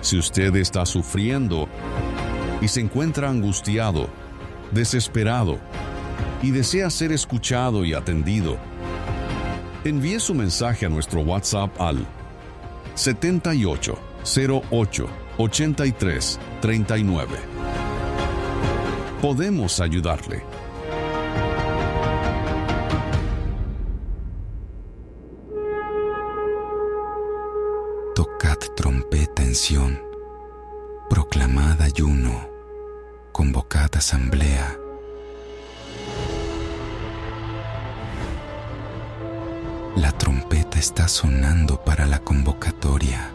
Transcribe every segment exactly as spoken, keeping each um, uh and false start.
Si usted está sufriendo y se encuentra angustiado, desesperado y desea ser escuchado y atendido, envíe su mensaje a nuestro WhatsApp al setenta y ocho, cero ocho, ochenta y tres, treinta y nueve. Podemos ayudarle. Tocad trompeta en Sión, proclamad ayuno, convocad asamblea. La trompeta está sonando para la convocatoria.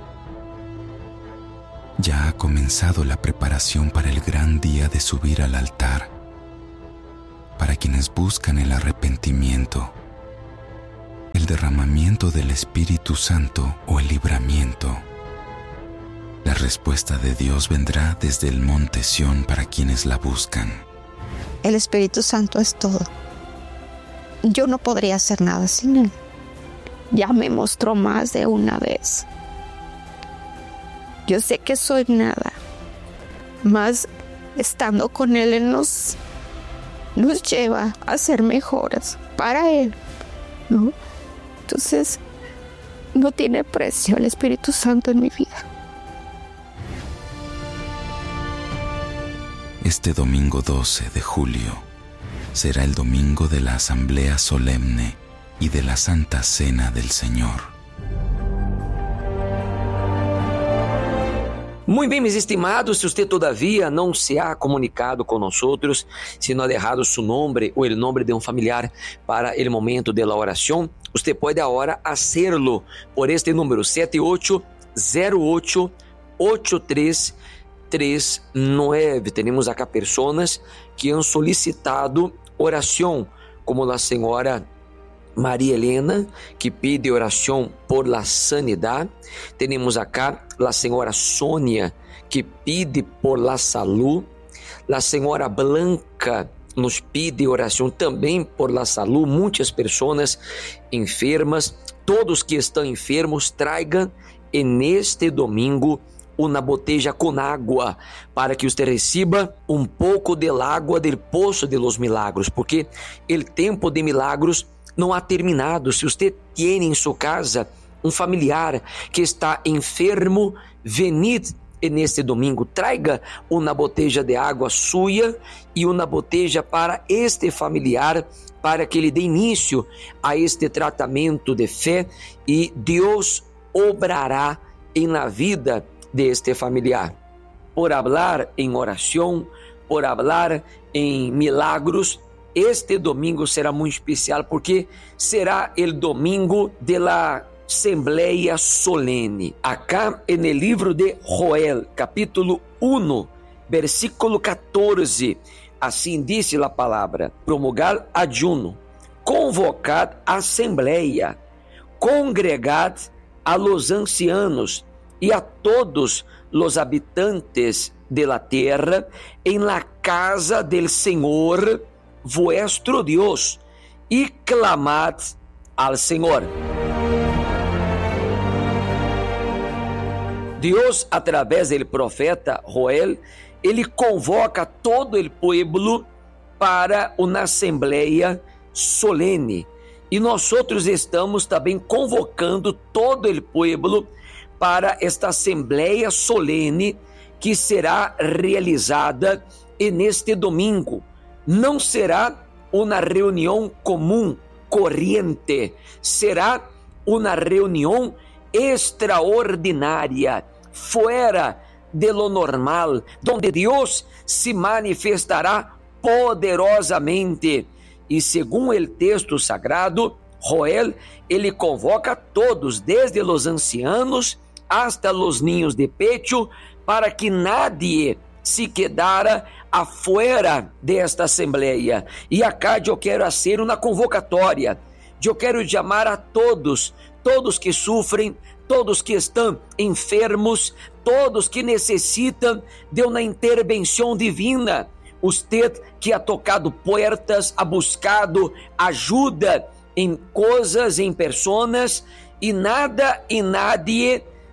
Ya ha comenzado la preparación para el gran día de subir al altar, para quienes buscan el arrepentimiento, el derramamiento del Espíritu Santo o el libramiento. La respuesta de Dios vendrá desde el monte Sión para quienes la buscan. El Espíritu Santo es todo. Yo no podría hacer nada sin Él. Ya me mostró más de una vez. Yo sé que soy nada, mas estando con Él, Él nos, nos lleva a ser mejores para Él, ¿no? Entonces, no tiene precio el Espíritu Santo en mi vida. Este domingo doce de julio será el domingo de la Asamblea Solemne y de la Santa Cena del Señor. Muito bem, meus estimados, se você todavia não se ha comunicado com nós outros, se não ha dejado su nombre ou el nombre de um familiar para el momento de la oración, você pode agora hacerlo por este número sete ocho zero ocho ocho três três nove. Temos acá pessoas que han solicitado oração, como a senhora Maria Helena, que pede oração por la sanidade. Temos acá a senhora Sônia, que pede por la salud. A senhora Blanca nos pede oração também por la salud. Muitas pessoas enfermas, todos que estão enfermos, tragam en este domingo uma botella com água para que você receba um pouco del água del poço de los milagros, porque o tempo de milagros não ha terminado. Se você tem em sua casa um familiar que está enfermo, venid neste domingo, traga uma botella de água suya e uma botella para este familiar, para que ele dê início a este tratamento de fé e Deus obrará em la vida deste familiar. Por hablar em oração, por hablar em milagros, este domingo será muito especial porque será o domingo de la Assembleia Solene. Acá en el livro de Joel, capítulo um, versículo catorze, assim diz a palavra: promulgar ayuno, convocad assembleia, congregad a los ancianos e a todos los habitantes de la tierra en la casa del Senhor vuestro Dios, e clamad al Senhor. Deus, através do profeta Joel, ele convoca todo o povo para uma assembleia solene. E nós outros estamos também convocando todo o povo para esta assembleia solene que será realizada neste domingo. Não será uma reunião comum, corriente, será uma reunião extraordinária, fora de lo normal, donde Deus se manifestará poderosamente. E segundo o texto sagrado, Joel, ele convoca a todos, desde os ancianos hasta os ninhos de pecho, para que nadie se quedara afuera desta assembleia. E acá eu quero fazer uma convocatória. Eu quero chamar a todos, todos que sofrem, todos que estão enfermos, todos que necessitam de uma intervenção divina. Você que ha tocado portas, ha buscado ajuda em coisas, em pessoas, e nada e nadie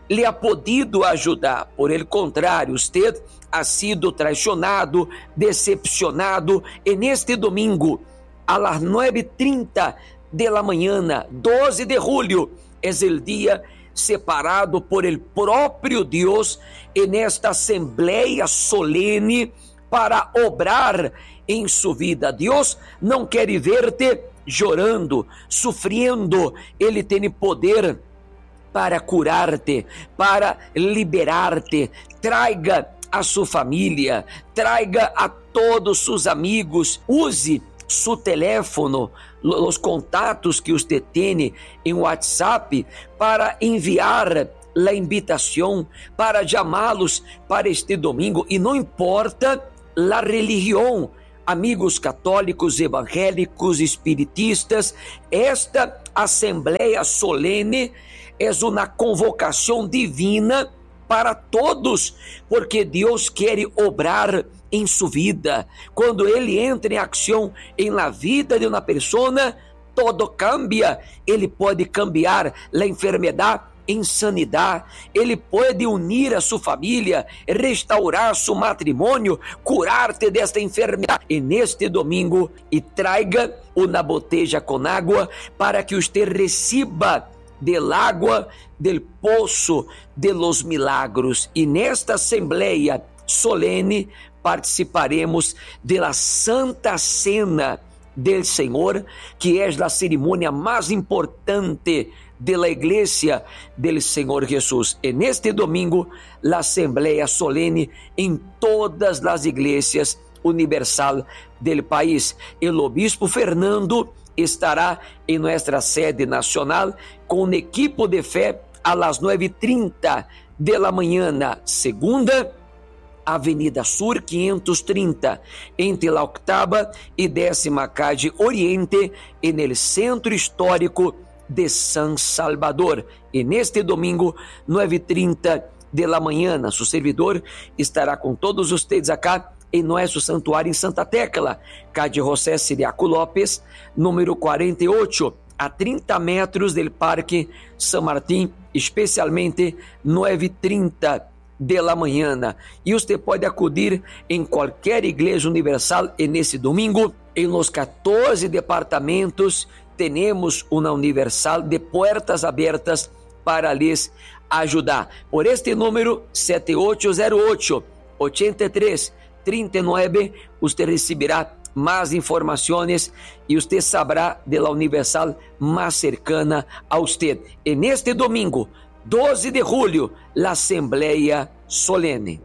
lhe ha podido ajudar. Por el contrário, usted ha sido traicionado, decepcionado. En este domingo, a las nueve y treinta de la mañana, doze de julio, es el día separado por el propio Dios en esta asamblea solene para obrar em sua vida. Deus não quer ver-te chorando, sofrendo. Ele tem poder para curar-te, para liberar-te. Traiga a sua família, traiga a todos seus amigos. Use seu teléfono, os contatos que você tem em WhatsApp para enviar a invitação, para chamá-los para este domingo. E não importa a religião, amigos católicos, evangélicos, espiritistas, esta assembleia solene é uma convocação divina para todos, porque Deus quer obrar em sua vida. Quando Ele entra em ação em la vida de uma pessoa, todo cambia. Ele pode cambiar a enfermidade em sanidade, Ele pode unir a sua família, restaurar seu matrimônio, curar-te desta enfermidade. E neste domingo, e traga uma botella com água para que você receba del água del poço de los milagros. E nesta assembleia solene participaremos da Santa Cena del Senhor, que é a cerimônia mais importante de la iglesia del Senhor Jesus. E neste domingo, la assembleia solene em todas as igrejas universal del país. El obispo Fernando estará em nossa sede nacional com um equipo de fé a las nueve y treinta de la mañana, segunda, Avenida Sur quinhentos e trinta, entre la octava e décima calle Oriente, en el centro histórico de San Salvador. E neste domingo, nueve y treinta de la mañana, su servidor estará com todos ustedes acá em nosso santuário em Santa Tecla, calle José Siriaco Lopes, número quarenta e oito, a trinta metros do Parque San Martín, especialmente nueve y treinta de la mañana. E você pode acudir em qualquer igreja universal e nesse domingo. Em los catorze departamentos, temos uma universal de portas abertas para lhes ajudar. Por este número, sete oito zero oito, oito três, três nove, você receberá mais informações e você saberá de la universal mais cercana a você. E neste domingo, doze de julho, la Assembleia Solene.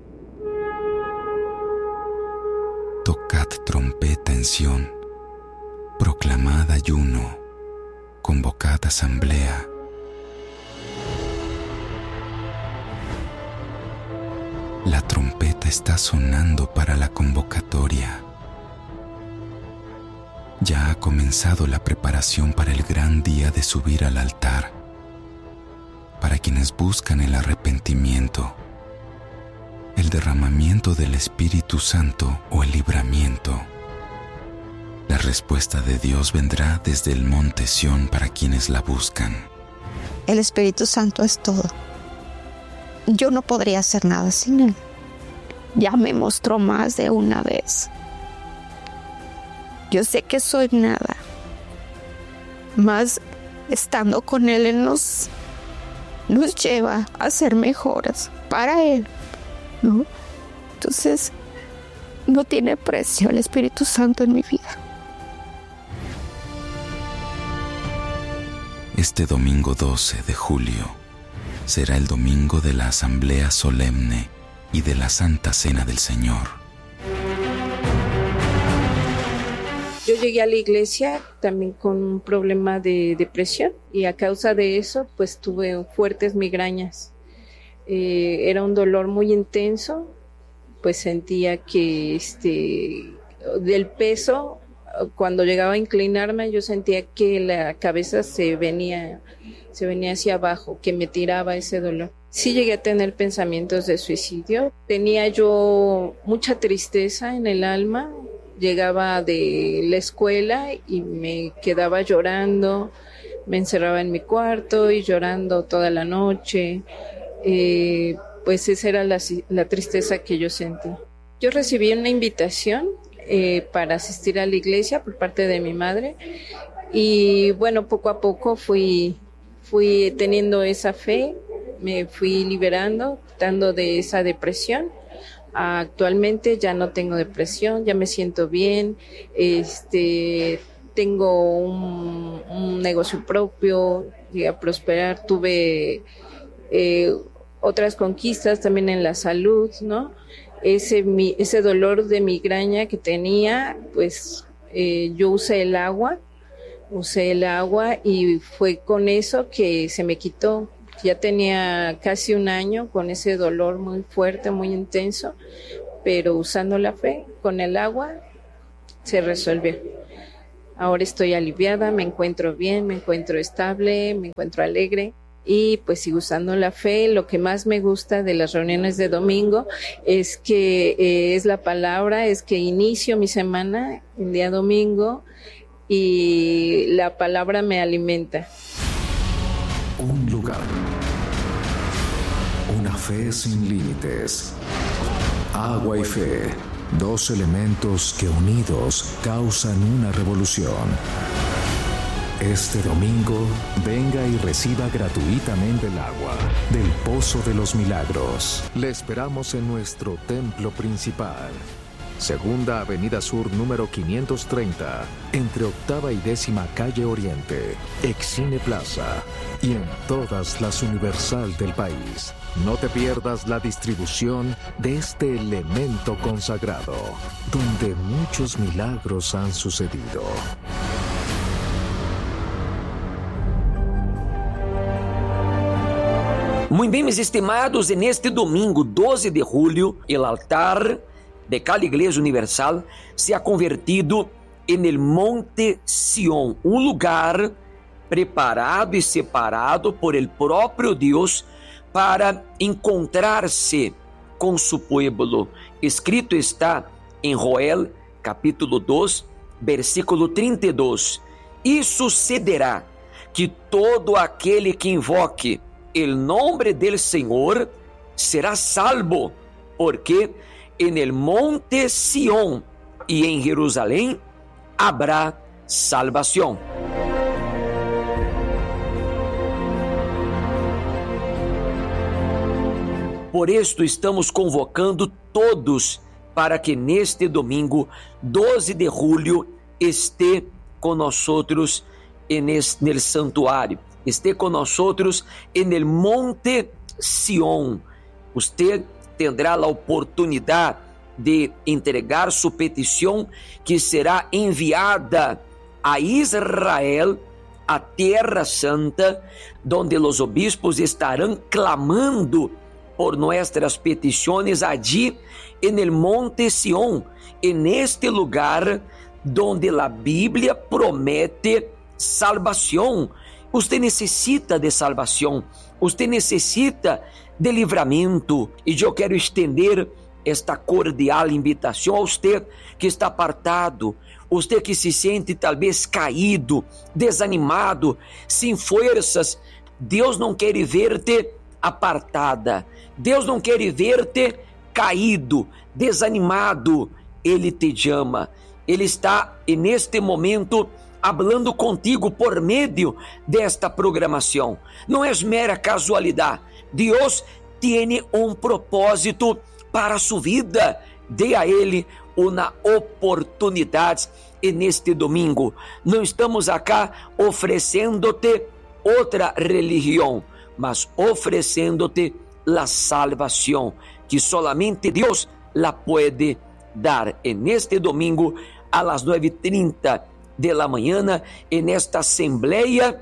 Tocad trompeta en Sión, proclamad ayuno, convocad asamblea. La trompeta está sonando para la convocatoria. Ya ha comenzado la preparación para el gran día de subir al altar, para quienes buscan el arrepentimiento, el derramamiento del Espíritu Santo o el libramiento. La respuesta de Dios vendrá desde el monte Sión para quienes la buscan. El Espíritu Santo es todo. Yo no podría hacer nada sin Él. Ya me mostró más de una vez. Yo sé que soy nada, mas estando con Él, Él nos, nos lleva a ser mejores para Él, ¿no? Entonces, no tiene precio el Espíritu Santo en mi vida. Este domingo doce de julio será el domingo de la Asamblea Solemne y de la Santa Cena del Señor. Yo llegué a la iglesia también con un problema de depresión y a causa de eso pues tuve fuertes migrañas. Eh, era un dolor muy intenso, pues sentía que este, del peso, cuando llegaba a inclinarme yo sentía que la cabeza se venía, se venía hacia abajo, que me tiraba ese dolor. Sí llegué a tener pensamientos de suicidio, tenía yo mucha tristeza en el alma. Llegaba de la escuela y me quedaba llorando, me encerraba en mi cuarto y llorando toda la noche. eh, pues esa era la, la tristeza que yo sentí. Yo recibí una invitación eh, para asistir a la iglesia por parte de mi madre y bueno, poco a poco fui, fui teniendo esa fe, me fui liberando, quitando de esa depresión. Actualmente ya no tengo depresión, ya me siento bien, este, tengo un, un negocio propio, llegué a prosperar, tuve eh, otras conquistas también en la salud, ¿no? Ese, mi, ese dolor de migraña que tenía, pues eh, yo usé el agua, usé el agua y fue con eso que se me quitó. Ya tenía casi un año con ese dolor muy fuerte, muy intenso, pero usando la fe, con el agua, se resolvió. Ahora estoy aliviada, me encuentro bien, me encuentro estable, me encuentro alegre. Y pues sigo usando la fe. Lo que más me gusta de las reuniones de domingo es que eh, es la palabra, es que inicio mi semana el día domingo y la palabra me alimenta. Un lugar, una fe sin límites, agua y fe, dos elementos que unidos causan una revolución. Este domingo, venga y reciba gratuitamente el agua del Pozo de los Milagros. Le esperamos en nuestro templo principal. Segunda Avenida Sur número quinientos treinta, entre octava y décima calle Oriente, Excine Plaza y en todas las Universal del país. No te pierdas la distribución de este elemento consagrado, donde muchos milagros han sucedido. Muito bem, meus estimados, e neste domingo, doze de julho, o altar de cada Igreja Universal se ha convertido en el Monte Sión, um lugar preparado e separado por el próprio Deus para encontrar-se com su pueblo. Escrito está em Joel, capítulo dois, versículo trinta e dois. E sucederá que todo aquele que invoque el nombre del Senhor será salvo, porque en el monte Sión y en Jerusalén habrá salvación. Por esto estamos convocando todos para que neste domingo, doze de julho, esté con nosotros en el santuário. Esté con nosotros en el monte Sión. Usted tendrá la oportunidad de entregar su petición que será enviada a Israel, a Tierra Santa, donde los obispos estarán clamando por nuestras peticiones allí en el monte Sión, en este lugar donde la Biblia promete salvación. Usted necessita de salvação, você necessita de livramento. E eu quero estender esta cordial invitação a você que está apartado, você que se sente talvez caído, desanimado, sem forças. Deus não quer ver-te apartada, Deus não quer ver-te caído, desanimado. Ele te ama, Ele está neste momento hablando contigo por meio desta programação. Não é mera casualidade. Deus tem um propósito para a sua vida. Dê a Ele uma oportunidade neste domingo. Não estamos acá oferecendo-te outra religião, mas oferecendo-te a salvação, que solamente Deus la pode dar. Neste domingo, a las nueve e trinta de la mañana, en esta assembleia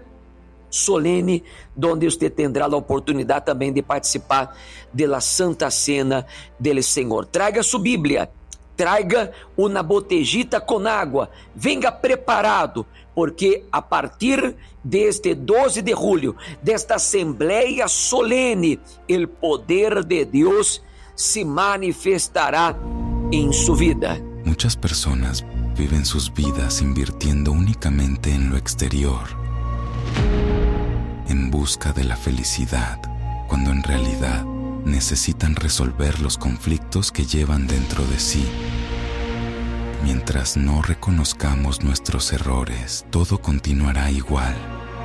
solene, donde usted tendrá a oportunidade também de participar de la Santa Cena del Senhor. Traga sua Bíblia, traga uma botejita com água, venga preparado, porque a partir deste doze de julho, desta assembleia solene, o poder de Deus se manifestará em sua vida. Muchas personas viven sus vidas invirtiendo únicamente en lo exterior, en busca de la felicidad, cuando en realidad necesitan resolver los conflictos que llevan dentro de sí. Mientras no reconozcamos nuestros errores, todo continuará igual.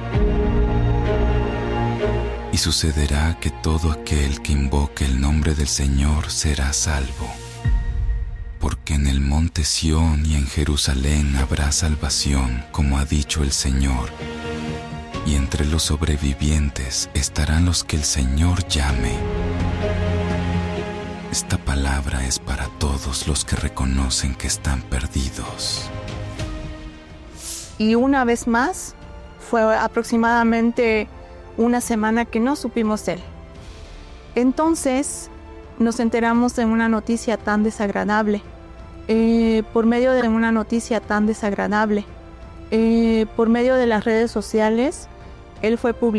Y sucederá que todo aquel que invoque el nombre del Señor será salvo. Porque en el monte Sión y en Jerusalén habrá salvación, como ha dicho el Señor. Y entre los sobrevivientes estarán los que el Señor llame. Esta palabra es para todos los que reconocen que están perdidos. Y una vez más, fue aproximadamente una semana que no supimos de él. Entonces, nos enteramos de una noticia tan desagradable. Eh, por medio de una noticia tan desagradable. Eh, por medio de las redes sociales, él fue publicado.